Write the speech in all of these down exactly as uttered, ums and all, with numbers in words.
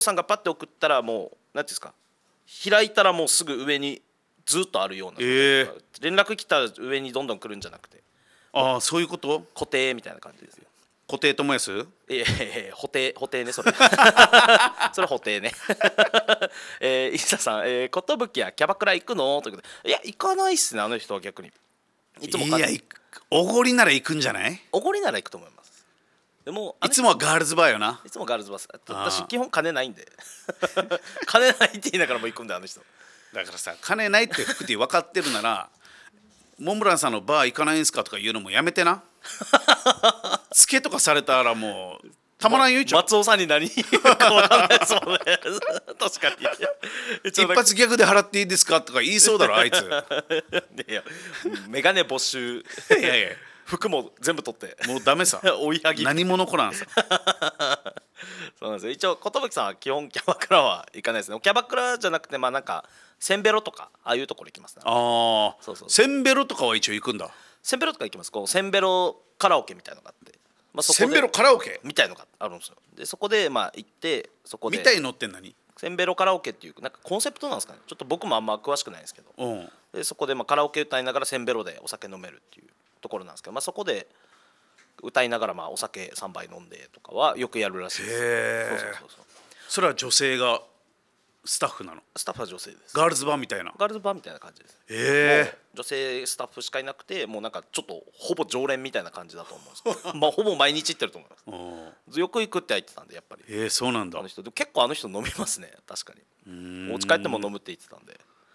さんがパッて送ったらもう何ていうんですか、開いたらもうすぐ上にずっとあるような、 えー、 連絡来たら上にどんどん来るんじゃなくて、 ああそういうこと、 固定みたいな感じですよ。 固定ともやす、 いやいやいや、補定補定ね、それそれ補定ねえー、伊佐さん、えー、ことぶきやキャバクラ行くのということで、いや行かないっすね、あの人は。逆にいつもいやおごりなら行くんじゃない？ おごりなら行くと思います。でもいつもはガールズバーよな。 いつもガールズバー。私基本金ないんで金ないって言いながらも行くんだ、あの人。 だからさ、金ないって服で分かってるならモンブランさんのバー行かないんすかとか言うのもやめてなつけとかされたらもうたまらんよ。一応松尾さんに何言うか分かんないですもんね確かに一発ギャグで払っていいですかとか言いそうだろあいついやメガネ没収いやいや服も全部取ってもうダメさ追い上げ何者こなんさそうなんですよ。一応寿さんは基本キャバクラは行かないですね。キャバクラじゃなくて、まあなんかセンベロとかああいうところ行きますね。 ああ、 そうそう、 センベロとかは一応行くんだ。 センベロとか行きます。こうセンベロカラオケみたいなのがあって、まあ、そこでセンベロカラオケみたいのがあるんですよ。でそこでまあ行って、そこでみたいのって何？ センベロカラオケっていうなんかコンセプトなんですかね。ちょっと僕もあんま詳しくないんですけど、 うん、 でそこでまあカラオケ歌いながらセンベロでお酒飲めるっていうところなんですけど、まあ、そこで歌いながらまあお酒さんばい飲んでとかはよくやるらしいです。 へえ。そうそうそうそう。それは女性がスタッフなの？ スタッフは女性です。 ガールズバーみたいな。 ガールズバーみたいな感じです。 へえ。 女性スタッフしかいなくて、もうなんかちょっとほぼ常連みたいな感じだと思うんですけどまあほぼ毎日行ってると思います。よく行くって言ってたんで、やっぱり。 へえ、そうなんだ。 あの人結構あの人飲みますね、確かに。お家帰っても飲むって言ってたんで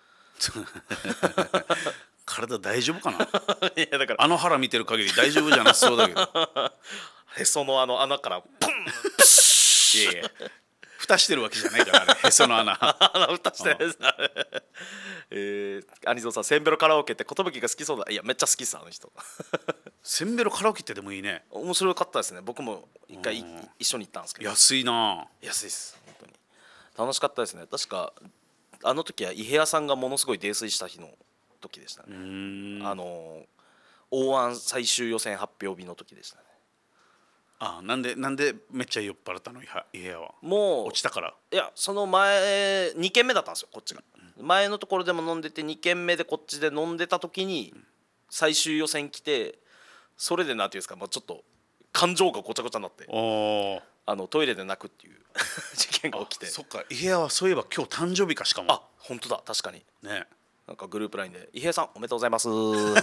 体大丈夫かないやだからあの腹見てる限り大丈夫じゃなさそうだけどへそのあの穴からプンいやいや蓋してるわけじゃないから、あれへその穴穴蓋してるですねえー、アニゾンさん、センベロカラオケって寿が好きそうだ。いやめっちゃ好きっす、あの人センベロカラオケってでもいいね。 面白かったですね。僕も一回一緒に行ったんですけど。 安いな。 安いです本当に。楽しかったですね。確かあの時は伊平屋さんがものすごい泥酔した日の時でしたね。あの大安最終予選発表日の時でしたね。 あ、なんでなんでめっちゃ酔っ払ったの？伊平屋はもう落ちたから？ いや、その前に軒目だったんですよ、こっちが。前のところでも飲んでて、に軒目でこっちで飲んでた時に最終予選来て、それでなんていうんですか、まあ、ちょっと感情がごちゃごちゃになって、あのトイレで泣くっていう事件が起きて。 そっか、伊平屋はそういえば今日誕生日か。しかもあ、本当だ、確かにね。 なんかグループラインで「伊平屋さんおめでとうございます」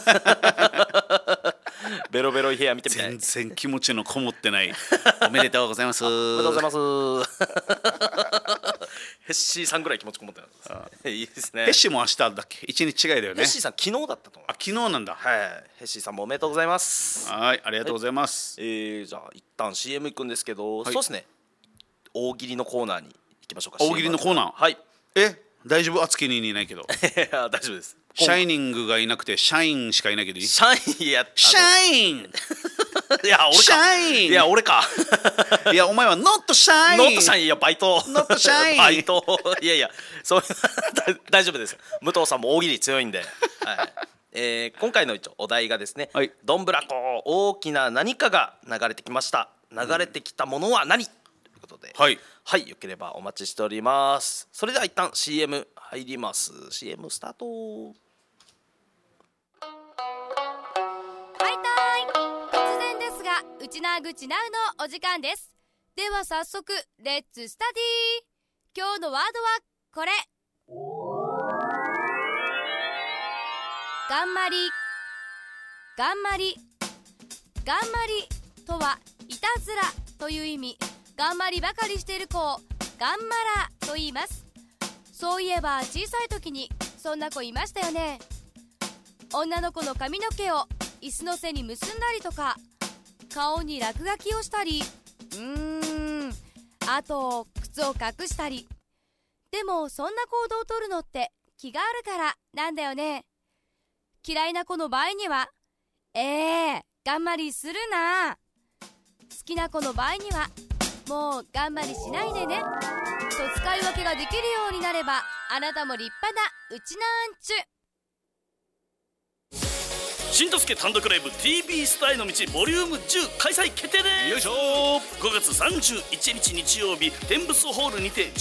ベロベロ伊平屋見てみたい。 全然気持ちのこもってないおめでとうございますおめでとうございますヘッシーさんぐらい気持ちこもってないいいですね。 ヘッシーも明日だっけ？一日違いだよね。 ヘッシーさん昨日だったと思う。 あ、昨日なんだ。 はい、ヘッシーさんもおめでとうございます。 はい、ありがとうございます。 えー、じゃあ一旦 シーエム 行くんですけど、 はい、 そうですね、大喜利のコーナーに行きましょうか。 大喜利のコーナー。 はい。 え、大丈夫？厚木にいないけど大丈夫です。 シャイニングがいなくてシャインしかいないけどいい？ シャインやシャインいや俺か。 シャインいや俺かいやお前はノットシャイン。 ノットシャイン。いやバイトノットシャインバイトいやいやそう大丈夫です。武藤さんも大喜利強いんで、はい。えー、今回の一応お題がですね、はい、どんぶらこ大きな何かが流れてきました。流れてきたものは何、うん、ということで、はい、はい、よければお待ちしております。それでは一旦 シーエム 入ります。 シーエム スタート。 突然ですがウチナーグチナウのお時間です。では早速レッツスタディ。今日のワードはこれ。がんまり。がんまり。がんまりとはいたずらという意味。がんまりばかりしている子をがんまらと言います。そういえば小さい時にそんな子いましたよね。女の子の髪の毛を椅子の背に結んだりとか、顔に落書きをしたり、うーんあと靴を隠したり。でもそんな行動をとるのって気があるからなんだよね。嫌いな子の場合にはえーがんまりするな。好きな子の場合にはもうがんまりしないでねと使い分けができるようになれば、あなたも立派なうちなーんちゅ。 新とすけ単独ライブ ティービー スターへの道ボリュームじゅう開催決定です。 よいしょ。 ごがつさんじゅういちにち日曜日、天仏ホールにて